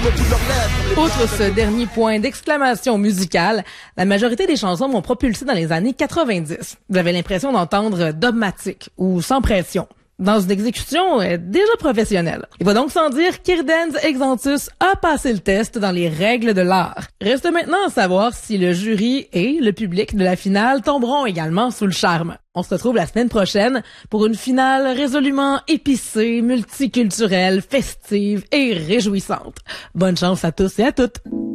Outre ce dernier point d'exclamation musicale, la majorité des chansons m'ont propulsé dans les années 90. J'avais l'impression d'entendre dogmatique ou sans pression, dans une exécution déjà professionnelle. Il va donc sans dire qu'Irdens Exantus a passé le test dans les règles de l'art. Reste maintenant à savoir si le jury et le public de la finale tomberont également sous le charme. On se retrouve la semaine prochaine pour une finale résolument épicée, multiculturelle, festive et réjouissante. Bonne chance à tous et à toutes!